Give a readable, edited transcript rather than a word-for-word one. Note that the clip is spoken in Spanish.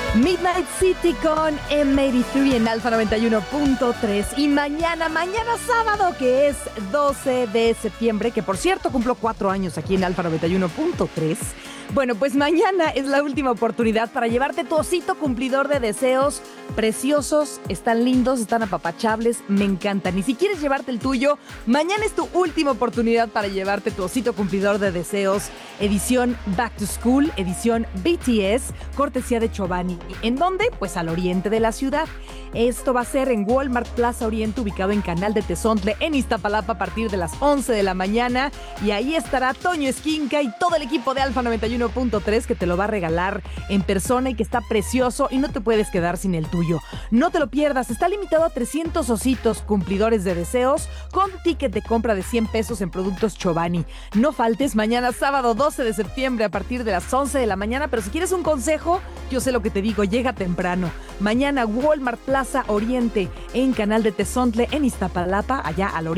Midnight City con M83 en Alfa 91.3 y mañana sábado, que es 12 de septiembre, que por cierto cumplo 4 años aquí en Alfa 91.3. Bueno, pues mañana es la última oportunidad para llevarte tu osito cumplidor de deseos preciosos. Están lindos, están apapachables, me encantan. Y si quieres llevarte el tuyo, mañana es tu última oportunidad para llevarte tu osito cumplidor de deseos. Edición Back to School, edición BTS, cortesía de Chobani. ¿En dónde? Pues al oriente de la ciudad. Esto va a ser en Walmart Plaza Oriente, ubicado en Canal de Tezontle, en Iztapalapa, a partir de las 11 de la mañana. Y ahí estará Toño Esquinca y todo el equipo de Alfa 91.3 que te lo va a regalar en persona y que está precioso y no te puedes quedar sin el tuyo. No te lo pierdas, está limitado a 300 ositos cumplidores de deseos con ticket de compra de 100 pesos en productos Chobani. No faltes mañana sábado 12 de septiembre a partir de las 11 de la mañana, pero si quieres un consejo, yo sé lo que te digo, llega temprano. Mañana Walmart Plaza Oriente en Canal de Tezontle, en Iztapalapa, allá al oriente